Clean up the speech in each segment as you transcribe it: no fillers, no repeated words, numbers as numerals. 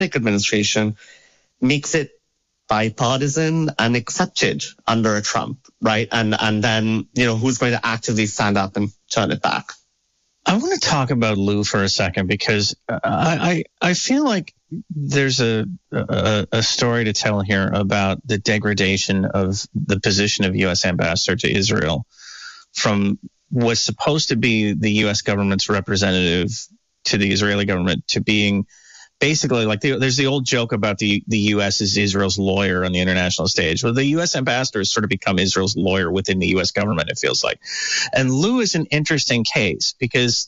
administration makes it bipartisan and accepted under a Trump, right? And then, who's going to actively stand up and turn it back? I want to talk about Lou for a second because I feel like there's a story to tell here about the degradation of the position of U.S. ambassador to Israel from what's supposed to be the U.S. government's representative to the Israeli government to being basically like there's the old joke about the U.S. is Israel's lawyer on the international stage. Well, the U.S. ambassador has sort of become Israel's lawyer within the U.S. government, it feels like. And Lou is an interesting case because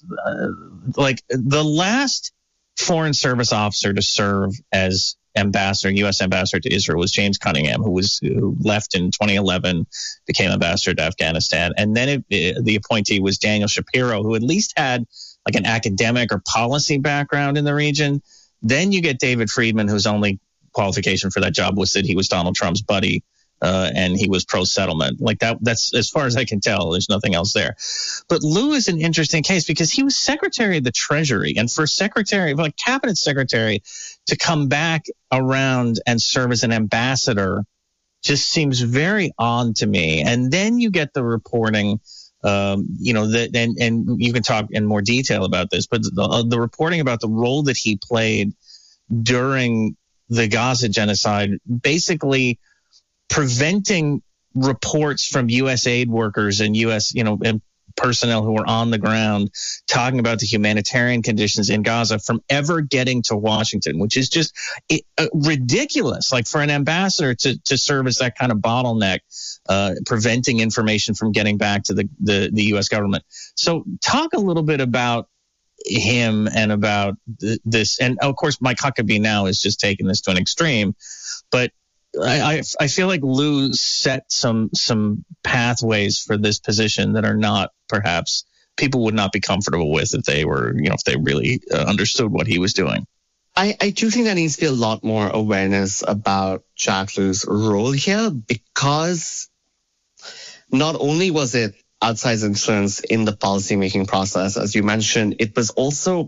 the last Foreign Service officer to serve as U.S. ambassador to Israel was James Cunningham, who left in 2011, became ambassador to Afghanistan. And then the appointee was Daniel Shapiro, who at least had like an academic or policy background in the region. Then you get David Friedman, whose only qualification for that job was that he was Donald Trump's buddy, and he was pro-settlement. Like that's as far as I can tell. There's nothing else there. But Lou is an interesting case because he was Secretary of the Treasury, and for cabinet secretary to come back around and serve as an ambassador just seems very odd to me. And then you get the reporting. And you can talk in more detail about this, but the reporting about the role that he played during the Gaza genocide, basically preventing reports from U.S. aid workers and U.S. And personnel who were on the ground talking about the humanitarian conditions in Gaza from ever getting to Washington, which is just ridiculous. Like for an ambassador to serve as that kind of bottleneck, preventing information from getting back to the U.S. government. So talk a little bit about him and about this. And of course, Mike Huckabee now is just taking this to an extreme, but I feel like Lou set some pathways for this position that are not perhaps people would not be comfortable with if they were, if they really understood what he was doing. I do think there needs to be a lot more awareness about Jack Lou's role here, because not only was it outsized influence in the policymaking process, as you mentioned, it was also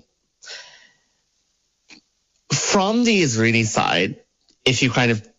from the Israeli side, if you kind of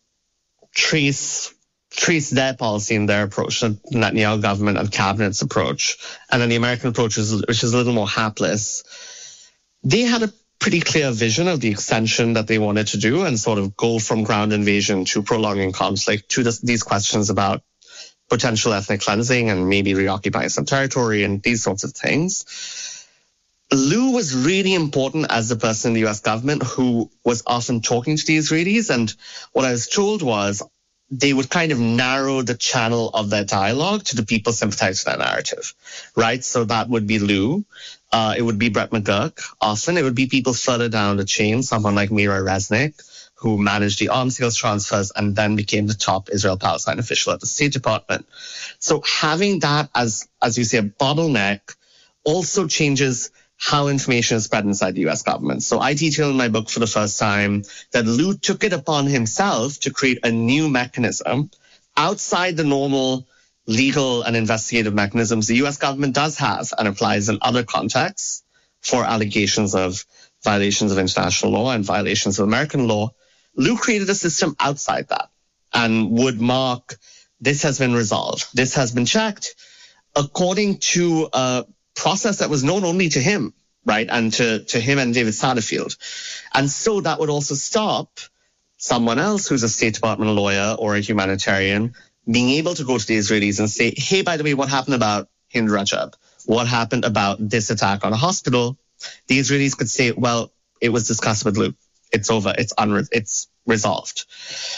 trace their policy and their approach, the Netanyahu government and cabinet's approach, and then the American approach, which is a little more hapless, they had a pretty clear vision of the extension that they wanted to do and sort of go from ground invasion to prolonging conflict to these questions about potential ethnic cleansing and maybe reoccupying some territory and these sorts of things. Lou was really important as the person in the U.S. government who was often talking to the Israelis. And what I was told was they would kind of narrow the channel of their dialogue to the people sympathizing to that narrative, right? So that would be Lou. It would be Brett McGurk. Often it would be people further down the chain, someone like Mira Resnick, who managed the arms sales transfers and then became the top Israel-Palestine official at the State Department. So having that as you say, a bottleneck also changes how information is spread inside the U.S. government. So I detail in my book for the first time that Lou took it upon himself to create a new mechanism outside the normal legal and investigative mechanisms the U.S. government does have and applies in other contexts for allegations of violations of international law and violations of American law. Lou created a system outside that and would mark, this has been resolved, this has been checked, according to a process that was known only to him, right, and to him and David Satterfield. And so that would also stop someone else who's a State Department lawyer or a humanitarian being able to go to the Israelis and say, hey, by the way, what happened about Hind Rajab? What happened about this attack on a hospital? The Israelis could say, well, it was discussed with Lou. It's over. It's resolved.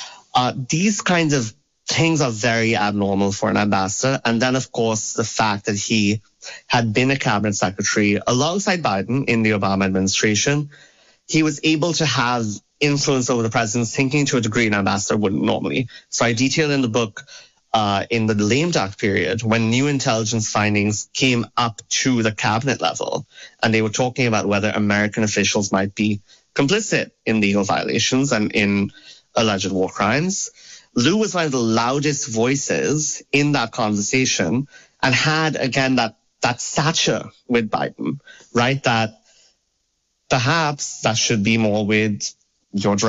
These kinds of things are very abnormal for an ambassador. And then, of course, the fact that he had been a cabinet secretary alongside Biden in the Obama administration, he was able to have influence over the president's thinking to a degree an ambassador wouldn't normally. So I detail in the book in the lame duck period when new intelligence findings came up to the cabinet level and they were talking about whether American officials might be complicit in legal violations and in alleged war crimes. Lou was one of the loudest voices in that conversation and had, again, that stature with Biden, right? That perhaps that should be more with George